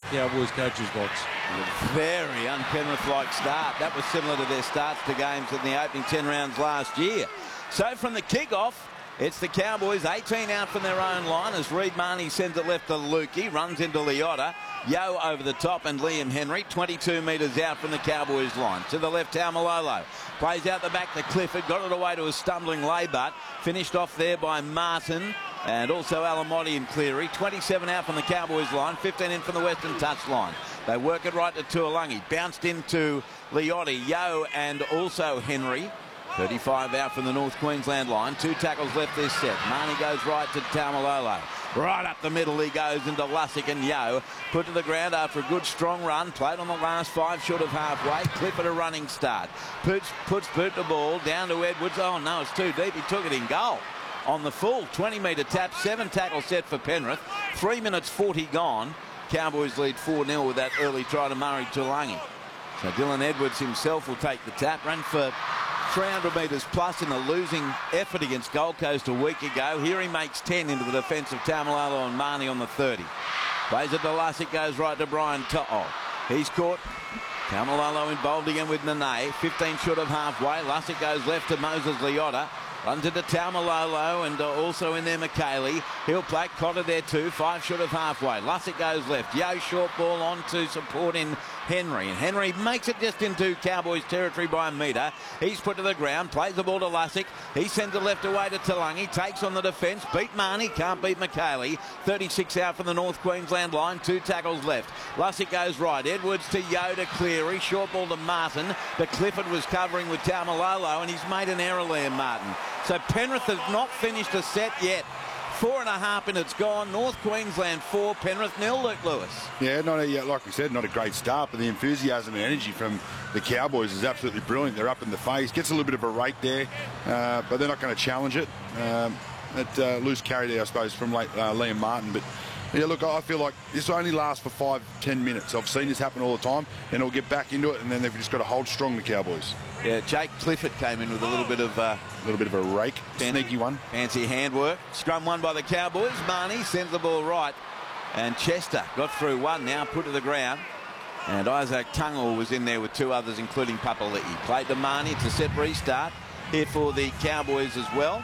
Cowboys coaches box. Very un-Penrith-like start. That was similar to their starts to games in the opening 10 rounds last year. So from the kick-off, it's the Cowboys 18 out from their own line as Reed Mahoney sends it left to Lukey, runs into Leota. Yeo over the top and Liam Henry 22 metres out from the Cowboys line. To the left, Taumalolo plays out the back to Clifford, got it away to a stumbling Laybutt, finished off there by Martin and also Alamotti and Cleary. 27 out from the Cowboys line, 15 in from the Western touch line. They work it right to Tuolungi, bounced into Leotti, Yeo and also Henry. 35 out from the North Queensland line. 2 tackles left this set. Mahoney goes right to Taumalolo. Right up the middle he goes into Lussick and Yeo. Put to the ground after a good strong run. Played on the last 5 short of halfway. Clifford a running start. Puts Boot the ball down to Edwards. Oh no, it's too deep. He took it in goal. On the full 20-metre tap. 7 tackle set for Penrith. 3 minutes 40 gone. Cowboys lead 4-0 with that early try to Murray Tuolungi. So Dylan Edwards himself will take the tap. Ran for 300 metres plus in a losing effort against Gold Coast a week ago. Here he makes 10 into the defence of Taumalolo and Mahoney on the 30. Plays it to Lussick, goes right to Brian To'o. He's caught. Taumalolo involved again with Nene. 15 short of halfway. Lussick goes left to Moses Leota. Runs into Taumalolo and also in there McKaylee. He'll play Cotter there too. 5 short of halfway. Lussick goes left. Yeo short ball on to support in Henry. And Henry makes it just into Cowboys territory by a metre. He's put to the ground. Plays the ball to Lussick. He sends it left away to Tuolungi. Takes on the defence. Beat Mahoney. Can't beat McKaylee. 36 out from the North Queensland line. 2 tackles left. Lussick goes right. Edwards to Yeo to Cleary. Short ball to Martin. But Clifford was covering with Taumalolo and he's made an error there, Martin. So Penrith has not finished a set yet. 4.5 and it's gone. North Queensland 4, Penrith 0, Luke Lewis. Yeah, like we said, not a great start, but the enthusiasm and energy from the Cowboys is absolutely brilliant. They're up in the face. Gets a little bit of a rake there, but they're not going to challenge it. Loose carry there, I suppose, from Liam Martin. But yeah, look, I feel like this only lasts for 5-10 minutes. I've seen this happen all the time, and it'll get back into it, and then they've just got to hold strong, the Cowboys. Yeah, Jake Clifford came in with a little bit of a rake, sneaky one. Fancy handwork. Scrum won by the Cowboys. Mahoney sends the ball right, and Chester got through one now, put to the ground. And Isaac Tungle was in there with 2 others, including Papali'i. Played to Mahoney. It's a set restart here for the Cowboys as well.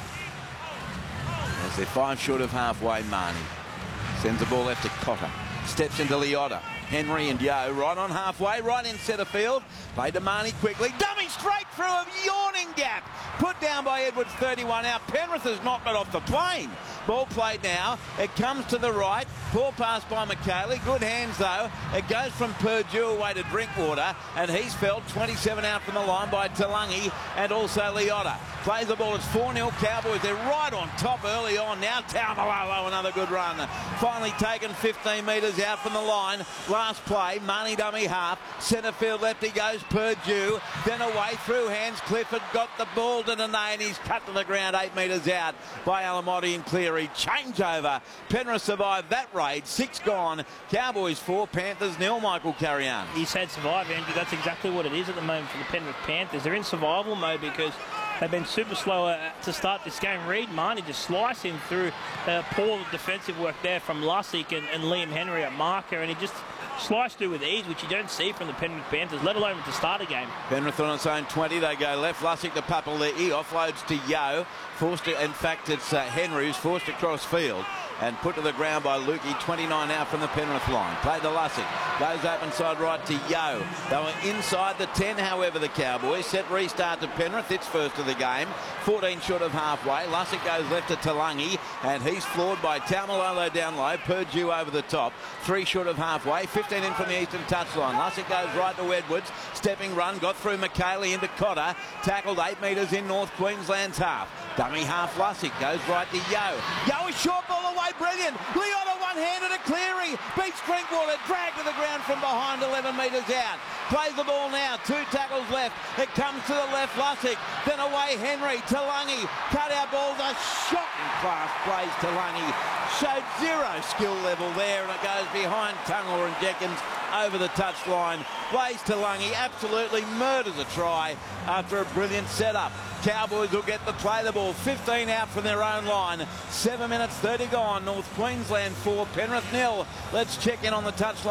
As they're 5 short of halfway, Mahoney sends the ball left to Cotter. Steps into Leota. Henry and Yeo right on halfway, right in centre field. Played to Mahoney quickly. Dummy straight through a yawning gap. Put down by Edwards, 31 out. Penrith has not got off the plane. Ball played now. It comes to the right. Poor pass by McKaylee. Good hands though. It goes from Purdue away to Drinkwater. And he's felled 27 out from the line by Tuolungi and also Leota. Plays the ball. It's 4-0 Cowboys. They're right on top early on. Now Taumalolo, another good run. Finally taken 15 metres out from the line. Last play, Mahoney dummy half. Centre field left he goes, Purdue. Then away through hands. Clifford got the ball to Nene and he's cut to the ground 8 metres out by Alamotti and Cleary. Changeover. Penrith survived that raid. 6 gone. Cowboys 4, Panthers 0. Michael Carrion. He said survive, Andrew. That's exactly what it is at the moment for the Penrith Panthers. They're in survival mode because they've been super slow to start this game. Reed Mahoney just slicing through poor defensive work there from Lussick and Liam Henry at marker, and he just sliced through with ease, which you don't see from the Penrith Panthers, let alone to start a game. Penrith on its own 20. They go left. Lussick to Papali'i. Offloads to Yeo. In fact, it's Henry who's forced across field and put to the ground by Lukey. 29 out from the Penrith line. Played to Lussick. Goes open side right to Yeo. They were inside the 10, however, the Cowboys. Set restart to Penrith. It's first of the game. 14 short of halfway. Lussick goes left to Tuolungi, and he's floored by Taumalolo down low. Purdue over the top. 3 short of halfway. 15 in from the eastern touchline. Lussick goes right to Edwards. Stepping run. Got through McKaylee into Cotter. Tackled 8 metres in North Queensland's half. Dummy half Lussick goes right to Yeo. Yeo is short ball away. Brilliant. Leota one-handed to Cleary. Beats Drinkwater. Dragged to the ground from behind 11 metres out. Plays the ball now. 2 tackles left. It comes to the left. Lussick. Then away Henry. Tuolungi. Cut out balls. A shocking class plays Tuolungi. Showed 0 skill level there, and it goes behind Tungle and Jenkins over the touchline. Plays Tuolungi. Absolutely murders a try after a brilliant setup. Cowboys will get the play the ball. 15 out from their own line. 7 minutes 30 gone. North Queensland 4, Penrith 0. Let's check in on the touchline.